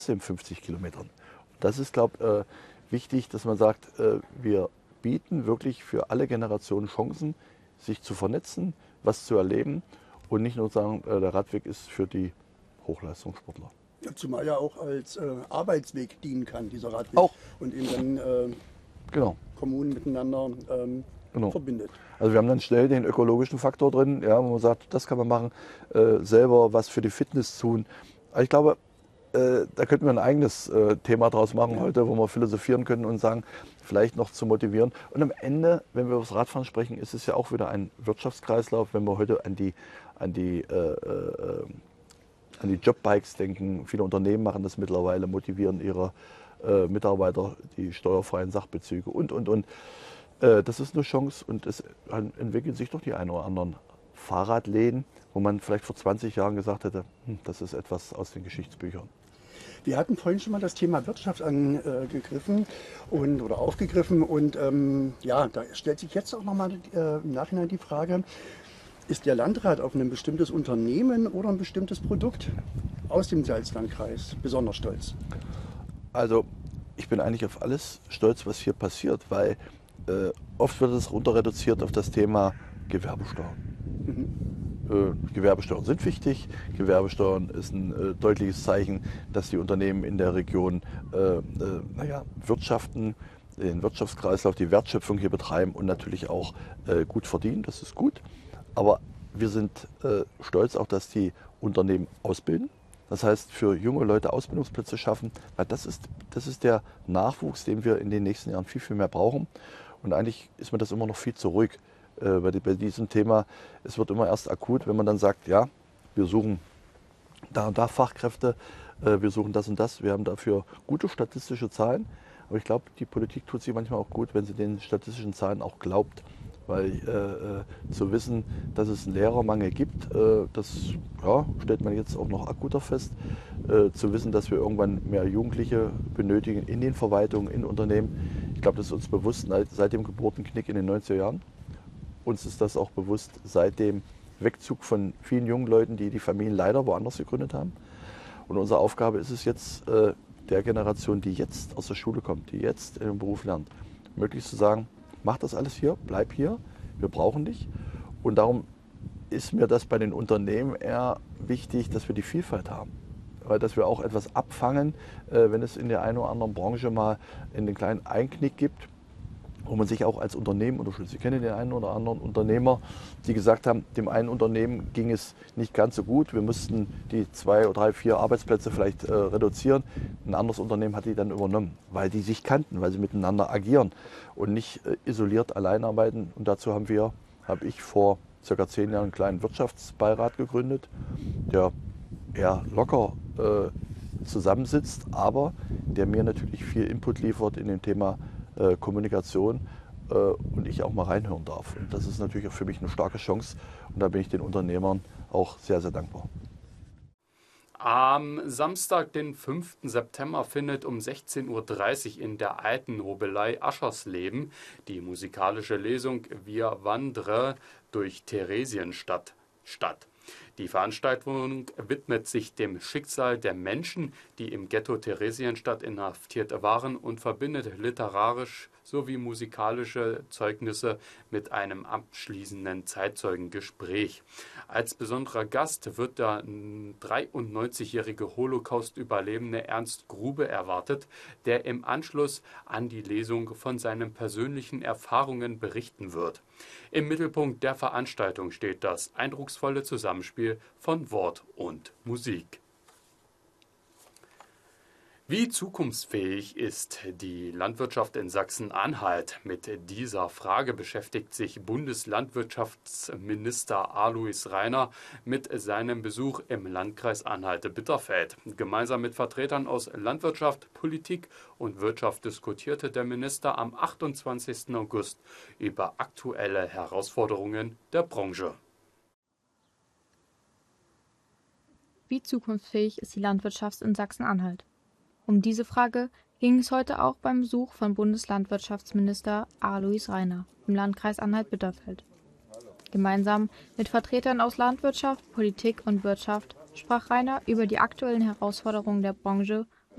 50 Kilometern. Das ist, glaube ich, wichtig, dass man sagt, wir bieten wirklich für alle Generationen Chancen, sich zu vernetzen, was zu erleben und nicht nur sagen, der Radweg ist für die Hochleistungssportler. Ja, zumal ja auch als Arbeitsweg dienen kann, dieser Radweg. Auch, Und eben dann genau. Kommunen miteinander Genau. verbindet. Also wir haben dann schnell den ökologischen Faktor drin, ja, wo man sagt, das kann man machen, selber was für die Fitness tun. Aber ich glaube, da könnten wir ein eigenes Thema draus machen heute, wo wir philosophieren können und sagen, vielleicht noch zu motivieren. Und am Ende, wenn wir über das Radfahren sprechen, ist es ja auch wieder ein Wirtschaftskreislauf, wenn wir heute an die Jobbikes denken. Viele Unternehmen machen das mittlerweile, motivieren ihre Mitarbeiter, die steuerfreien Sachbezüge und. Das ist eine Chance und es entwickeln sich doch die ein oder anderen Fahrradläden, wo man vielleicht vor 20 Jahren gesagt hätte, das ist etwas aus den Geschichtsbüchern. Wir hatten vorhin schon mal das Thema Wirtschaft angegriffen oder aufgegriffen und ja, da stellt sich jetzt auch nochmal im Nachhinein die Frage, ist der Landrat auf ein bestimmtes Unternehmen oder ein bestimmtes Produkt aus dem Salzlandkreis besonders stolz? Also ich bin eigentlich auf alles stolz, was hier passiert, weil oft wird es runter reduziert auf das Thema Gewerbesteuern. Gewerbesteuern sind wichtig. Gewerbesteuern ist ein deutliches Zeichen, dass die Unternehmen in der Region wirtschaften, den Wirtschaftskreislauf, die Wertschöpfung hier betreiben und natürlich auch gut verdienen. Das ist gut. Aber wir sind stolz auch, dass die Unternehmen ausbilden. Das heißt, für junge Leute Ausbildungsplätze schaffen, weil das ist der Nachwuchs, den wir in den nächsten Jahren viel, viel mehr brauchen. Und eigentlich ist mir das immer noch viel zu ruhig bei diesem Thema. Es wird immer erst akut, wenn man dann sagt, ja, wir suchen da und da Fachkräfte, wir suchen das und das. Wir haben dafür gute statistische Zahlen. Aber ich glaube, die Politik tut sich manchmal auch gut, wenn sie den statistischen Zahlen auch glaubt. Weil zu wissen, dass es einen Lehrermangel gibt, das stellt man jetzt auch noch akuter fest. Zu wissen, dass wir irgendwann mehr Jugendliche benötigen in den Verwaltungen, in Unternehmen. Ich glaube, das ist uns bewusst seit dem Geburtenknick in den 90er Jahren. Uns ist das auch bewusst seit dem Wegzug von vielen jungen Leuten, die die Familien leider woanders gegründet haben. Und unsere Aufgabe ist es jetzt, der Generation, die jetzt aus der Schule kommt, die jetzt in den Beruf lernt, möglichst zu sagen, mach das alles hier, bleib hier, wir brauchen dich. Und darum ist mir das bei den Unternehmen eher wichtig, dass wir die Vielfalt haben. Weil dass wir auch etwas abfangen, wenn es in der einen oder anderen Branche mal einen kleinen Einknick gibt, wo man sich auch als Unternehmen unterstützt. Ich kenne den einen oder anderen Unternehmer, die gesagt haben, dem einen Unternehmen ging es nicht ganz so gut. Wir mussten die 2 oder 3, 4 Arbeitsplätze vielleicht reduzieren. Ein anderes Unternehmen hat die dann übernommen, weil die sich kannten, weil sie miteinander agieren und nicht isoliert allein arbeiten. Und dazu habe ich vor ca. 10 Jahren einen kleinen Wirtschaftsbeirat gegründet, der eher locker zusammensitzt, aber der mir natürlich viel Input liefert in dem Thema Kommunikation und ich auch mal reinhören darf. Und das ist natürlich auch für mich eine starke Chance und da bin ich den Unternehmern auch sehr, sehr dankbar. Am Samstag, den 5. September, findet um 16:30 Uhr in der alten Nobelei Aschersleben die musikalische Lesung Wir wandre durch Theresienstadt statt. Die Veranstaltung widmet sich dem Schicksal der Menschen, die im Ghetto Theresienstadt inhaftiert waren und verbindet literarisch sowie musikalische Zeugnisse mit einem abschließenden Zeitzeugengespräch. Als besonderer Gast wird der 93-jährige Holocaust-Überlebende Ernst Grube erwartet, der im Anschluss an die Lesung von seinen persönlichen Erfahrungen berichten wird. Im Mittelpunkt der Veranstaltung steht das eindrucksvolle Zusammenspiel von Wort und Musik. Wie zukunftsfähig ist die Landwirtschaft in Sachsen-Anhalt? Mit dieser Frage beschäftigt sich Bundeslandwirtschaftsminister Alois Rainer mit seinem Besuch im Landkreis Anhalt-Bitterfeld. Gemeinsam mit Vertretern aus Landwirtschaft, Politik und Wirtschaft diskutierte der Minister am 28. August über aktuelle Herausforderungen der Branche. Wie zukunftsfähig ist die Landwirtschaft in Sachsen-Anhalt? Um diese Frage ging es heute auch beim Besuch von Bundeslandwirtschaftsminister Alois Rainer im Landkreis Anhalt-Bitterfeld. Gemeinsam mit Vertretern aus Landwirtschaft, Politik und Wirtschaft sprach Rainer über die aktuellen Herausforderungen der Branche